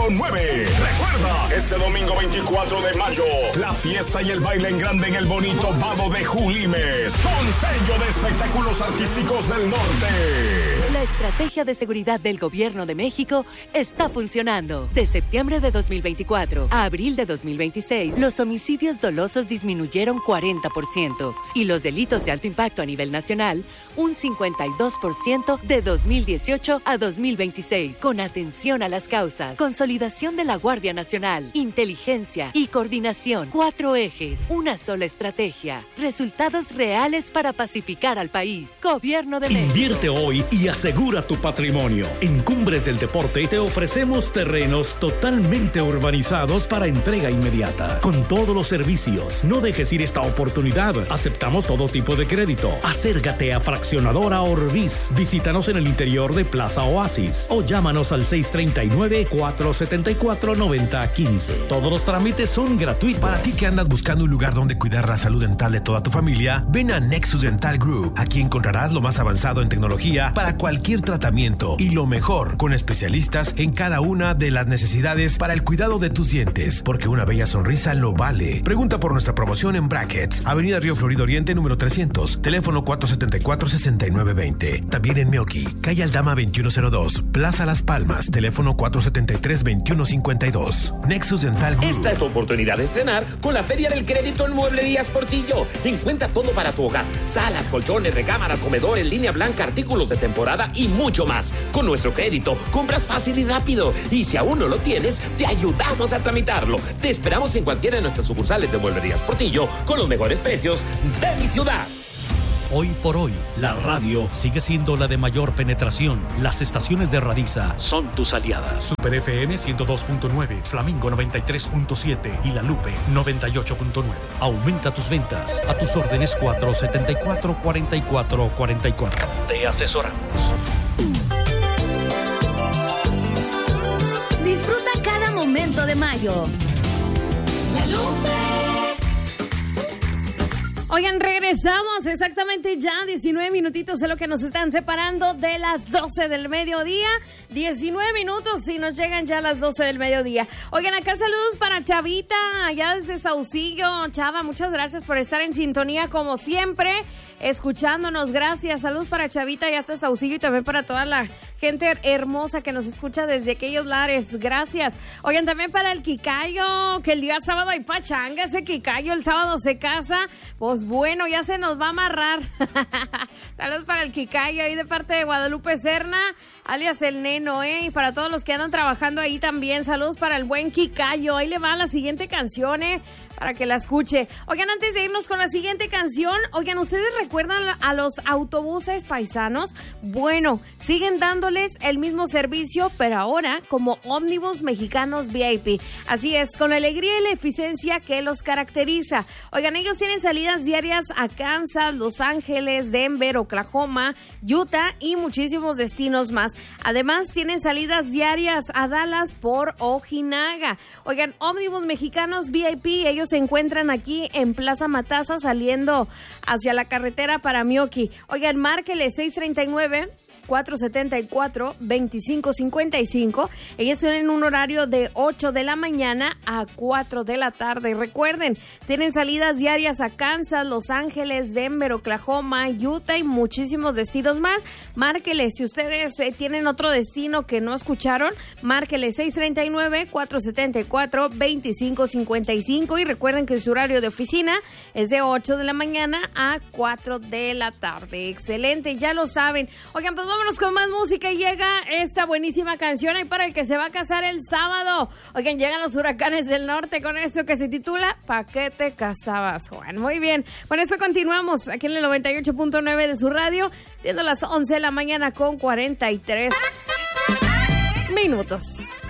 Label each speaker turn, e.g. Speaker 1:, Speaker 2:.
Speaker 1: Recuerda, este domingo 24 de mayo, la fiesta y el baile en grande en el bonito Vado de Julimes, con sello de espectáculos artísticos del norte.
Speaker 2: La estrategia de seguridad del Gobierno de México está funcionando. De septiembre de 2024 a abril de 2026, los homicidios dolosos disminuyeron 40% y los delitos de alto impacto a nivel nacional un 52% de 2018 a 2026. Con atención a las causas, consolidación de la Guardia Nacional, inteligencia y coordinación. 4 ejes, una sola estrategia. Resultados reales para pacificar al país. Gobierno de México.
Speaker 3: Invierte hoy y asegura tu patrimonio. En Cumbres del Deporte te ofrecemos terrenos totalmente urbanizados para entrega inmediata, con todos los servicios. No dejes ir esta oportunidad. Aceptamos todo tipo de crédito. Acércate a Fraccionadora Orbis. Visítanos en el interior de Plaza Oasis o llámanos al 639-474-9015. Todos los trámites son gratuitos.
Speaker 4: Para ti que andas buscando un lugar donde cuidar la salud dental de toda tu familia, ven a Nexus Dental Group. Aquí encontrarás lo más avanzado en tecnología para cualquier tratamiento y lo mejor, con especialistas en cada una de las necesidades para el cuidado de tus dientes, porque una bella sonrisa lo vale. Pregunta por nuestra promoción en Brackets, Avenida Río Florido Oriente, número 300, teléfono 474-6920. También en Meoqui, calle Aldama 2102, Plaza Las Palmas, teléfono 473-2152. Nexus Dental Group.
Speaker 5: Esta es tu oportunidad de estrenar con la Feria del Crédito en Mueblerías Portillo. Encuentra todo para tu hogar: salas, colchones, recámaras, comedores, línea blanca, artículos de temporada y mucho más. Con nuestro crédito compras fácil y rápido, y si aún no lo tienes, te ayudamos a tramitarlo. Te esperamos en cualquiera de nuestras sucursales de Mueblerías Portillo con los mejores precios de mi ciudad.
Speaker 3: Hoy por hoy, la radio sigue siendo la de mayor penetración. Las estaciones de Radiza son tus aliadas. Super FM 102.9, Flamingo 93.7 y La Lupe 98.9. Aumenta tus ventas. A tus órdenes 474-4444. Te asesoramos.
Speaker 6: Disfruta cada momento de mayo. La Lupe. Oigan, regresamos exactamente ya 19 minutitos es lo que nos están separando de las 12 del mediodía. 19 minutos y nos llegan ya a las 12 del mediodía. Oigan, acá saludos para Chavita, allá desde Saucillo. Chava, muchas gracias por estar en sintonía como siempre, escuchándonos. Gracias, saludos para Chavita, ya está Saucillo, y también para toda la gente hermosa que nos escucha desde aquellos lares. Gracias. Oigan, también para el Quicayo, que el día sábado hay pachanga. Ese Quicayo el sábado se casa. Pues bueno, ya se nos va a amarrar. Saludos para el Quicayo ahí de parte de Guadalupe Serna, alias el Neno, y para todos los que andan trabajando ahí también. Saludos para el buen Quicayo. Ahí le va la siguiente canción, para que la escuche. Oigan, antes de irnos con la siguiente canción, oigan, ¿ustedes recuerdan a los autobuses paisanos? Bueno, siguen dándoles el mismo servicio, pero ahora como ómnibus mexicanos VIP. Así es, con la alegría y la eficiencia que los caracteriza. Oigan, ellos tienen salidas diarias a Kansas, Los Ángeles, Denver, Oklahoma, Utah y muchísimos destinos más. Además, tienen salidas diarias a Dallas por Ojinaga. Oigan, ómnibus mexicanos VIP, ellos se encuentran aquí en Plaza Matasa saliendo hacia la carretera para Meoqui. Oigan, márquele 639-474-2555. Ellos tienen un horario de 8 de la mañana a 4 de la tarde. Recuerden, tienen salidas diarias a Kansas, Los Ángeles, Denver, Oklahoma, Utah y muchísimos destinos más. Márquele, si ustedes tienen otro destino que no escucharon, márquele 639-474-2555 y recuerden que su horario de oficina es de 8 de la mañana a 4 de la tarde. Excelente, ya lo saben. Oigan, pues vámonos con más música y llega esta buenísima canción ahí para el que se va a casar el sábado. Oigan, llegan los Huracanes del Norte con esto que se titula ¿Pa' qué te casabas, Juan? Muy bien, con eso continuamos aquí en el 98.9 de su radio, siendo las 11 de la mañana con 43 minutos.